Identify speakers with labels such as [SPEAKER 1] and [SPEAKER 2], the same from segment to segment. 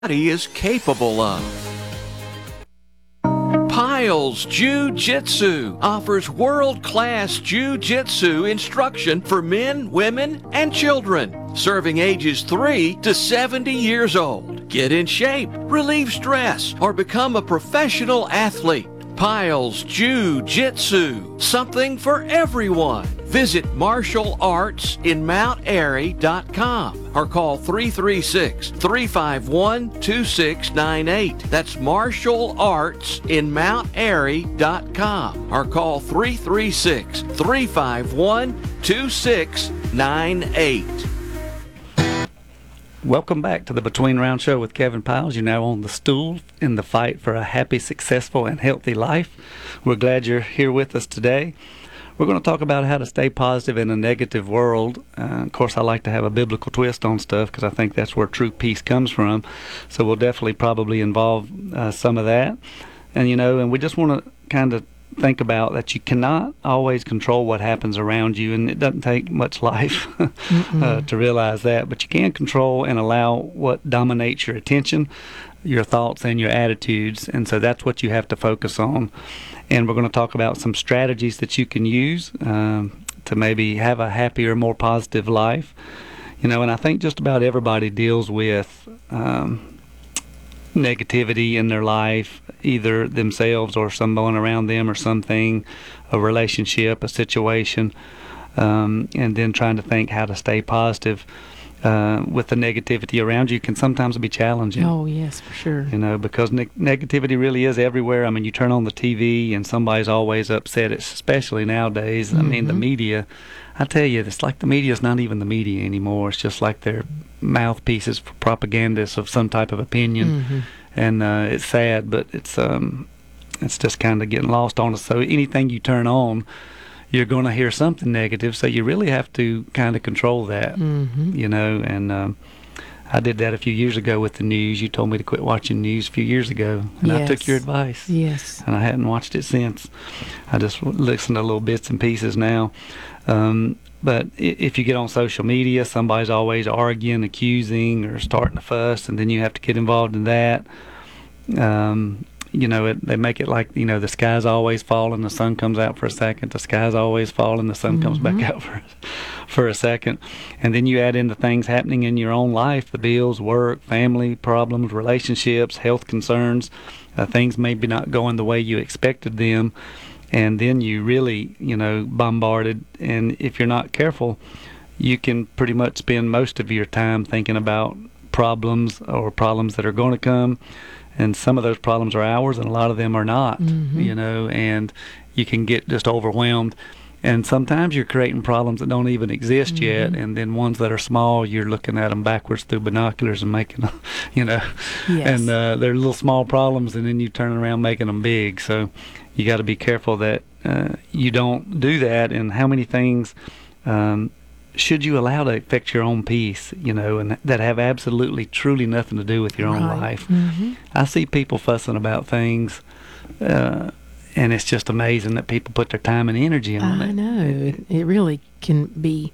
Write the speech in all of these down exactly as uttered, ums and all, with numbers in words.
[SPEAKER 1] body is capable of. Piles Jiu-Jitsu offers world-class Jiu-Jitsu instruction for men, women, and children, serving ages three to seventy years old. Get in shape, relieve stress, or become a professional athlete. Piles Jiu-Jitsu, something for everyone. Visit martial arts in mount airy dot com or call three three six, three five one, two six nine eight. That's martial arts in mount airy dot com or call three three six, three five one, two six nine eight.
[SPEAKER 2] Welcome back to the Between Round Show with Kevin Piles. You're now on the stool in the fight for a happy, successful, and healthy life. We're glad you're here with us today. We're going to talk about how to stay positive in a negative world. Uh, of course, I like to have a biblical twist on stuff because I think that's where true peace comes from. So we'll definitely probably involve uh, some of that. And, you know, and we just want to kind of think about that you cannot always control what happens around you, and it doesn't take much life uh, to realize that, but you can control and allow what dominates your attention, your thoughts, and your attitudes, and so that's what you have to focus on. And we're going to talk about some strategies that you can use um, to maybe have a happier, more positive life. You know, and I think just about everybody deals with um, negativity in their life, either themselves or someone around them or something, a relationship, a situation, um, and then trying to think how to stay positive uh, with the negativity around you can sometimes be challenging.
[SPEAKER 3] Oh, yes, for sure.
[SPEAKER 2] You know, because ne- negativity really is everywhere. I mean, you turn on the T V and somebody's always upset, especially nowadays. Mm-hmm. I mean, the media, I tell you, it's like the media's not even the media anymore. It's just like they're mouthpieces for propagandists of some type of opinion. Mm-hmm. And uh, it's sad, but it's um, it's just kind of getting lost on us. So anything you turn on, you're going to hear something negative. So you really have to kind of control that, mm-hmm. you know. And um, I did that a few years ago with the news. You told me to quit watching news a few years ago, and
[SPEAKER 3] yes.
[SPEAKER 2] I took your advice.
[SPEAKER 3] Yes.
[SPEAKER 2] And I hadn't watched it since. I just listen to little bits and pieces now. Um, But if you get on social media, somebody's always arguing, accusing, or starting a fuss, and then you have to get involved in that. Um, you know, it, they make it like, you know, the sky's always falling, the sun comes out for a second, the sky's always falling, the sun mm-hmm. comes back out for, for a second. And then you add in the things happening in your own life, the bills, work, family problems, relationships, health concerns, uh, things maybe not going the way you expected them. And then you really, you know, bombarded. And if you're not careful, you can pretty much spend most of your time thinking about problems or problems that are going to come. And some of those problems are ours, and a lot of them are not, mm-hmm. you know, and you can get just overwhelmed. And sometimes you're creating problems that don't even exist mm-hmm. yet, and then ones that are small, you're looking at them backwards through binoculars and making them, you know,
[SPEAKER 3] yes.
[SPEAKER 2] and uh, they're little small problems, and then you turn around making them big. So you got to be careful that uh, you don't do that. And how many things um, should you allow to affect your own peace, you know, and that have absolutely, truly nothing to do with your
[SPEAKER 3] right.
[SPEAKER 2] own life?
[SPEAKER 3] Mm-hmm.
[SPEAKER 2] I see people fussing about things, uh, and it's just amazing that people put their time and energy on
[SPEAKER 3] I
[SPEAKER 2] it.
[SPEAKER 3] I know. It, it really can be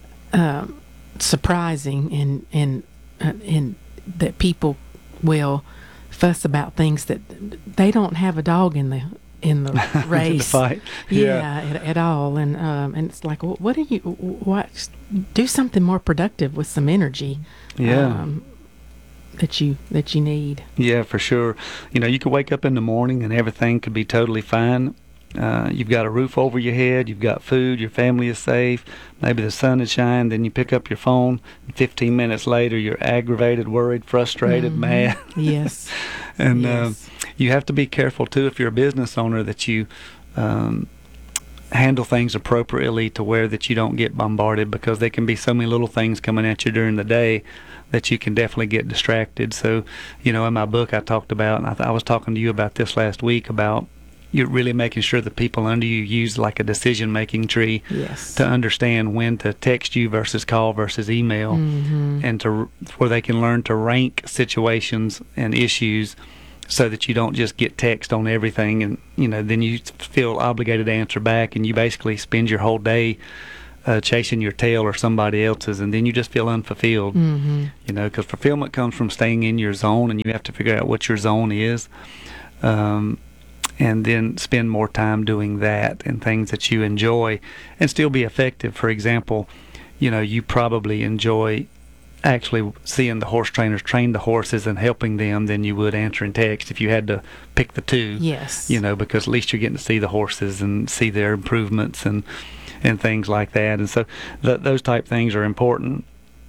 [SPEAKER 3] um, surprising, and, and, uh, and that people will fuss about things that they don't have a dog in the in the race,
[SPEAKER 2] the fight.
[SPEAKER 3] yeah,
[SPEAKER 2] yeah.
[SPEAKER 3] At, at all. And um, and it's like, well, what do you? What do something more productive with some energy?
[SPEAKER 2] Yeah.
[SPEAKER 3] Um, that you that you need.
[SPEAKER 2] Yeah, for sure. You know, you could wake up in the morning and everything could be totally fine. Uh, you've got a roof over your head, you've got food, your family is safe, maybe the sun is shining, then you pick up your phone, and fifteen minutes later you're aggravated, worried, frustrated,
[SPEAKER 3] mm-hmm.
[SPEAKER 2] mad.
[SPEAKER 3] Yes.
[SPEAKER 2] and
[SPEAKER 3] yes.
[SPEAKER 2] Uh, you have to be careful too, if you're a business owner, that you um, handle things appropriately to where that you don't get bombarded, because there can be so many little things coming at you during the day that you can definitely get distracted. So, you know, in my book I talked about, and I, th- I was talking to you about this last week, about you're really making sure the people under you use like a decision-making tree
[SPEAKER 3] yes.
[SPEAKER 2] to understand when to text you versus call versus email,
[SPEAKER 3] mm-hmm.
[SPEAKER 2] and to where they can learn to rank situations and issues so that you don't just get text on everything, and you know then you feel obligated to answer back, and you basically spend your whole day uh, chasing your tail or somebody else's, and then you just feel unfulfilled.
[SPEAKER 3] Mm-hmm.
[SPEAKER 2] You know, because fulfillment comes from staying in your zone, and you have to figure out what your zone is, um, and then spend more time doing that and things that you enjoy, and still be effective. For example, you know, you probably enjoy actually seeing the horse trainers train the horses and helping them than you would answering text if you had to pick the two.
[SPEAKER 3] Yes.
[SPEAKER 2] You know, because at least you're getting to see the horses and see their improvements and and things like that. And so th- those type things are important.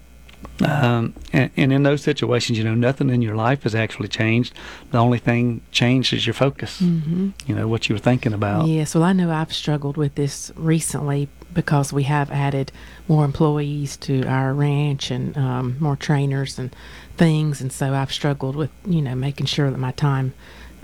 [SPEAKER 2] Um, and, and in those situations, you know, nothing in your life has actually changed. The only thing changed is your focus.
[SPEAKER 3] Mm-hmm.
[SPEAKER 2] You know, what you were thinking about.
[SPEAKER 3] Yes. Well, I know I've struggled with this recently because we have added more employees to our ranch and um, more trainers and things. And so I've struggled with, you know, making sure that my time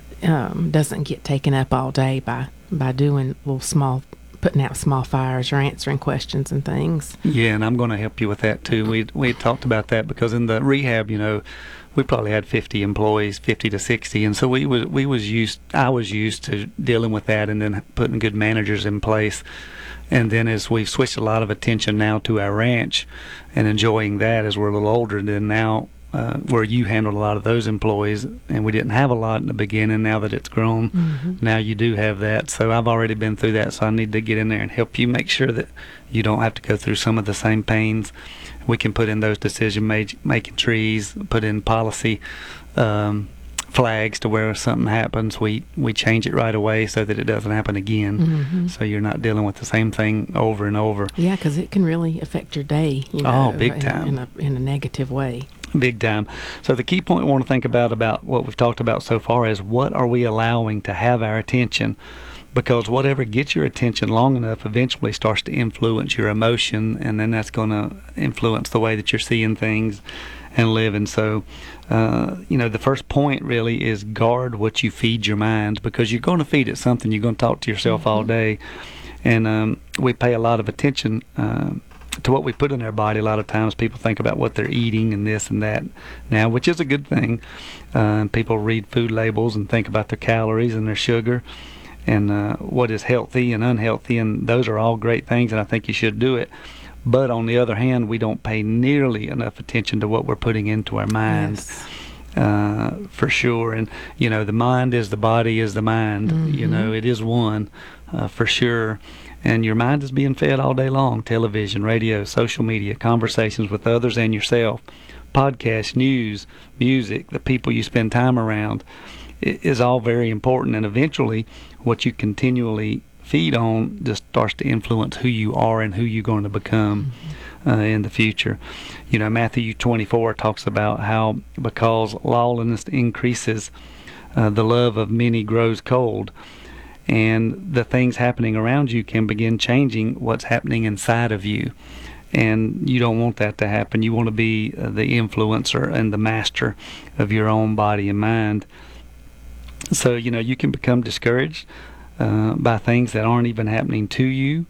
[SPEAKER 3] um, doesn't get taken up all day by, by doing little small putting out small fires or answering questions and things.
[SPEAKER 2] Yeah, and I'm going to help you with that too. We we talked about that because in the rehab, you know, we probably had fifty employees, fifty to sixty, and so we was we was used. I was used to dealing with that, and then putting good managers in place. And then as we've switched a lot of attention now to our ranch, and enjoying that as we're a little older, then now. Uh, where you handled a lot of those employees, and we didn't have a lot in the beginning. Now that it's grown, mm-hmm. now you do have that. So I've already been through that, so I need to get in there and help you make sure that you don't have to go through some of the same pains. We can put in those decision making trees, put in policy um, flags to where if something happens, we, we change it right away so that it doesn't happen again.
[SPEAKER 3] Mm-hmm.
[SPEAKER 2] So you're not dealing with the same thing over and over.
[SPEAKER 3] Yeah, because it can really affect your day. You know,
[SPEAKER 2] oh, big time.
[SPEAKER 3] In, in, a, in a negative way.
[SPEAKER 2] Big time. So the key point we want to think about about what we've talked about so far is what are we allowing to have our attention? Because whatever gets your attention long enough eventually starts to influence your emotion, and then that's going to influence the way that you're seeing things and living. So, uh, you know, the first point really is guard what you feed your mind, because you're going to feed it something. You're going to talk to yourself mm-hmm. all day, and um, we pay a lot of attention uh, to what we put in our body. A lot of times people think about what they're eating and this and that now, which is a good thing. Uh, people read food labels and think about their calories and their sugar and uh, what is healthy and unhealthy, and those are all great things, and I think you should do it. But on the other hand, we don't pay nearly enough attention to what we're putting into our minds. Yes. Uh, for sure. And, you know, the mind is the body is the mind. Mm-hmm. You know, it is one uh, for sure. And your mind is being fed all day long. Television, radio, social media, conversations with others and yourself, podcasts, news, music, the people you spend time around. It is all very important. And eventually, what you continually feed on just starts to influence who you are and who you're going to become uh, in the future. You know, Matthew twenty-four talks about how because lawlessness increases, uh, the love of many grows cold. And the things happening around you can begin changing what's happening inside of you. And you don't want that to happen. You want to be uh, the influencer and the master of your own body and mind. So, you know, you can become discouraged uh, by things that aren't even happening to you.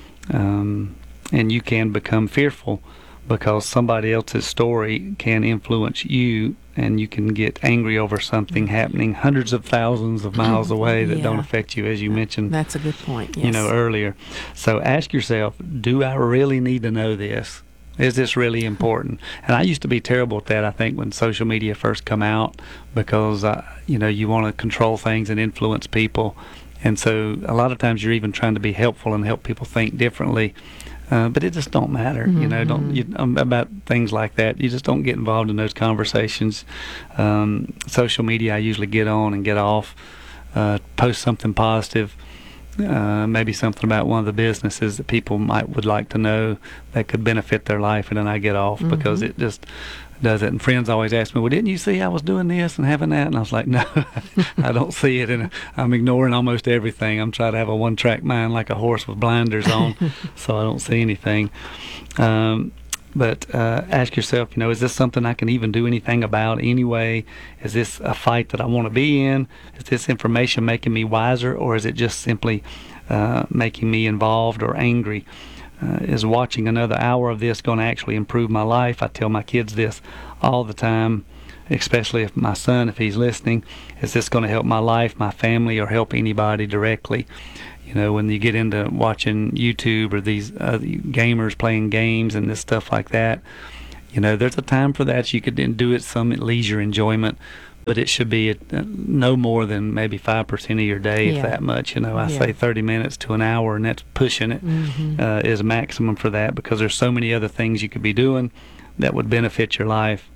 [SPEAKER 2] Um, and you can become fearful because somebody else's story can influence you, and you can get angry over something happening hundreds of thousands of miles away that
[SPEAKER 3] yeah.
[SPEAKER 2] don't affect you, as you mentioned.
[SPEAKER 3] That's a good point, yes.
[SPEAKER 2] You know, earlier. So ask yourself, do I really need to know this? Is this really important? And I used to be terrible at that, I think, when social media first come out, because, uh, you know, you want to control things and influence people. And so a lot of times you're even trying to be helpful and help people think differently. Uh, but it just don't matter, mm-hmm. you know, don't you, um, about things like that. You just don't get involved in those conversations. Um, social media, I usually get on and get off, uh, post something positive, uh, maybe something about one of the businesses that people might would like to know that could benefit their life, and then I get off mm-hmm. because it just does it. And friends always ask me, well, didn't you see I was doing this and having that? And I was like, no, I don't see it, and I'm ignoring almost everything. I'm trying to have a one-track mind like a horse with blinders on, so I don't see anything. Um, but uh, ask yourself, you know, is this something I can even do anything about anyway? Is this a fight that I want to be in? Is this information making me wiser, or is it just simply uh, making me involved or angry? Uh, is watching another hour of this going to actually improve my life? I tell my kids this all the time, especially if my son, if he's listening. Is this going to help my life, my family, or help anybody directly? You know, when you get into watching YouTube or these uh, gamers playing games and this stuff like that, you know, there's a time for that. You could do it some leisure enjoyment, but it should be uh, no more than maybe five percent of your day,
[SPEAKER 3] Yeah.
[SPEAKER 2] if that much. You know, I
[SPEAKER 3] Yeah.
[SPEAKER 2] say thirty minutes to an hour, and that's pushing it,
[SPEAKER 3] Mhm.
[SPEAKER 2] uh, is maximum for that, because there's so many other things you could be doing that would benefit your life.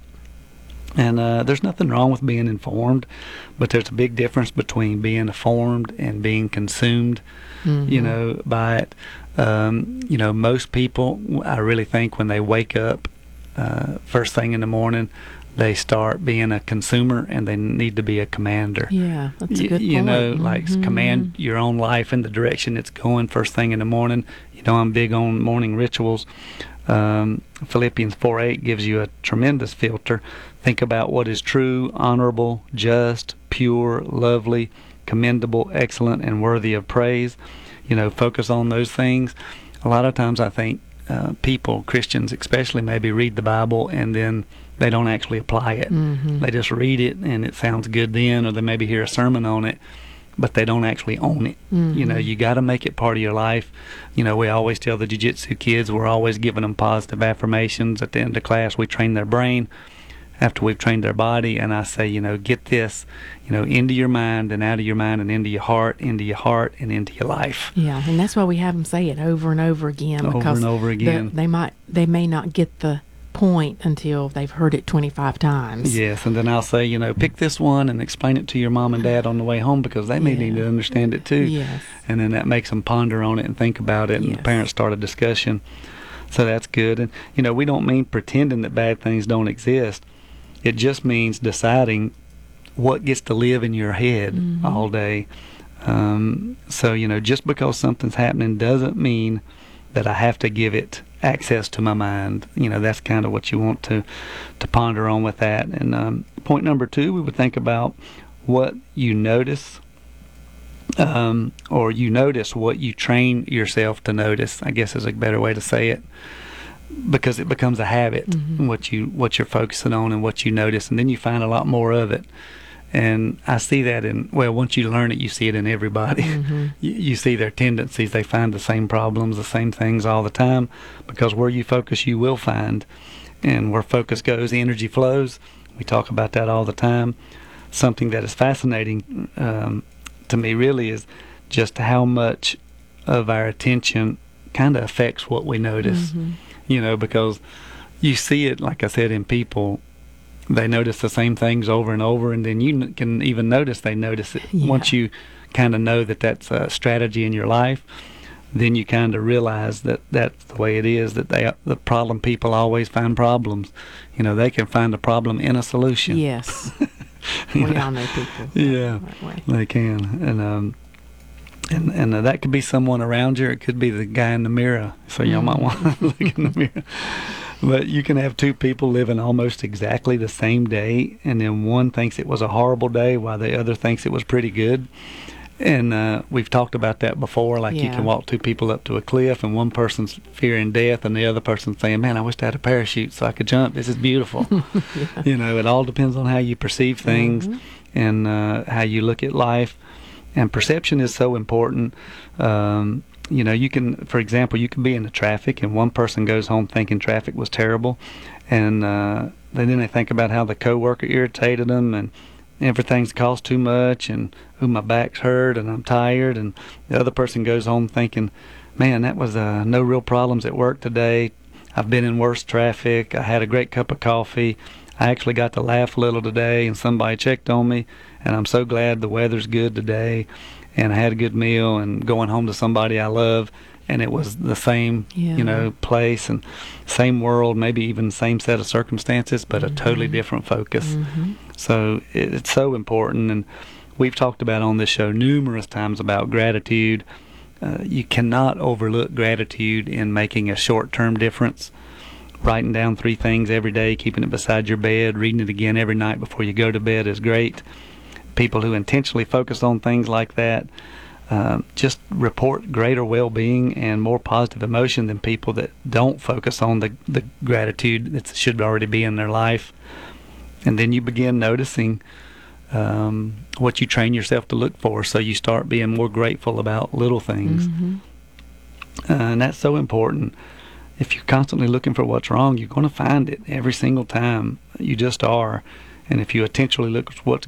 [SPEAKER 2] And uh, there's nothing wrong with being informed, but there's a big difference between being informed and being consumed,
[SPEAKER 3] Mhm.
[SPEAKER 2] you know, by it. Um, you know, most people, I really think, when they wake up uh, first thing in the morning, they start being a consumer, and they need to be a commander.
[SPEAKER 3] Yeah, that's a
[SPEAKER 2] Y-
[SPEAKER 3] good
[SPEAKER 2] you
[SPEAKER 3] point.
[SPEAKER 2] know, like
[SPEAKER 3] Mhm.
[SPEAKER 2] command your own life in the direction it's going first thing in the morning. You know, I'm big on morning rituals. Um, Philippians four eight gives you a tremendous filter. Think about what is true, honorable, just, pure, lovely, commendable, excellent, and worthy of praise. You know, focus on those things. A lot of times I think uh, people, Christians especially, maybe read the Bible and then they don't actually apply it.
[SPEAKER 3] Mhm.
[SPEAKER 2] They just read it and it sounds good then, or they maybe hear a sermon on it, but they don't actually own it. You know,
[SPEAKER 3] Mhm.
[SPEAKER 2] you got to make it part of your life. You know, we always tell the jiu-jitsu kids, we're always giving them positive affirmations at the end of class. We train their brain after we've trained their body, and I say, you know, get this, you know, into your mind and out of your mind and into your heart, into your heart and into your life.
[SPEAKER 3] Yeah, and that's why we have them say it over and over again.
[SPEAKER 2] Over
[SPEAKER 3] because
[SPEAKER 2] and over
[SPEAKER 3] the-
[SPEAKER 2] again.
[SPEAKER 3] they might, they may not get the point until they've heard it twenty-five times.
[SPEAKER 2] Yes, and then I'll say, you know, pick this one and explain it to your mom and dad on the way home, because they may
[SPEAKER 3] Yeah.
[SPEAKER 2] need to understand it too.
[SPEAKER 3] Yes.
[SPEAKER 2] And then that makes them ponder on it and think about it, and
[SPEAKER 3] Yes.
[SPEAKER 2] the parents start a discussion. So that's good. And, you know, we don't mean pretending that bad things don't exist. It just means deciding what gets to live in your head
[SPEAKER 3] Mhm.
[SPEAKER 2] all day. Um, so, you know, just because something's happening doesn't mean that I have to give it access to my mind. You know, that's kind of what you want to, to ponder on with that. And um, point number two, we would think about what you notice, um, or you notice what you train yourself to notice, I guess is a better way to say it, because it becomes a habit,
[SPEAKER 3] Mhm.
[SPEAKER 2] what you what you're focusing on and what you notice, and then you find a lot more of it. And I see that in, well, once you learn it, you see it in everybody.
[SPEAKER 3] Mhm.
[SPEAKER 2] you, you see their tendencies. They find the same problems, the same things all the time, because where you focus, you will find. And where focus goes, energy flows. We talk about that all the time. Something that is fascinating um, to me really is just how much of our attention kind of affects what we notice.
[SPEAKER 3] Mhm.
[SPEAKER 2] You know, because you see it, like I said, in people. They notice the same things over and over, and then you n- can even notice they notice it.
[SPEAKER 3] Yeah.
[SPEAKER 2] Once you kind of know that that's a strategy in your life, then you kind of realize that that's the way it is, that they the problem people always find problems. You know, they can find a problem in a solution.
[SPEAKER 3] Yes.
[SPEAKER 2] You
[SPEAKER 3] We
[SPEAKER 2] know?
[SPEAKER 3] all know people.
[SPEAKER 2] Yeah.
[SPEAKER 3] That way.
[SPEAKER 2] They can, and um, and and uh, that could be someone around you. Or it could be the guy in the mirror. So y'all might want to look in the mirror. But you can have two people living almost exactly the same day, and then one thinks it was a horrible day, while the other thinks it was pretty good. And uh, we've talked about that before. Like you
[SPEAKER 3] Yeah.
[SPEAKER 2] can walk two people up to a cliff, and one person's fearing death, and the other person's saying, "Man, I wish I had a parachute so I could jump. This is beautiful." You know, it all depends on how you perceive things
[SPEAKER 3] Mhm.
[SPEAKER 2] and uh, how you look at life. And perception is so important. Um, you know, you can, for example, you can be in the traffic, and one person goes home thinking traffic was terrible, and uh, then they think about how the coworker irritated them, and everything's cost too much, and ooh, my back's hurt, and I'm tired. And the other person goes home thinking, man, that was uh, no real problems at work today. I've been in worse traffic. I had a great cup of coffee. I actually got to laugh a little today, and somebody checked on me, and I'm so glad the weather's good today, and I had a good meal, and going home to somebody I love, and it was the same,
[SPEAKER 3] Yeah.
[SPEAKER 2] you know, place and same world, maybe even same set of circumstances, but a totally different focus.
[SPEAKER 3] Mhm.
[SPEAKER 2] So it, it's so important, and we've talked about on this show numerous times about gratitude. Uh, you cannot overlook gratitude in making a short-term difference. Writing down three things every day, keeping it beside your bed, reading it again every night before you go to bed is great. People who intentionally focus on things like that uh, just report greater well-being and more positive emotion than people that don't focus on the, the gratitude that should already be in their life. And then you begin noticing um, what you train yourself to look for. So you start being more grateful about little things.
[SPEAKER 3] Mm-hmm.
[SPEAKER 2] Uh, and that's so important. If you're constantly looking for what's wrong, you're going to find it every single time. You just are. And if you intentionally look at what's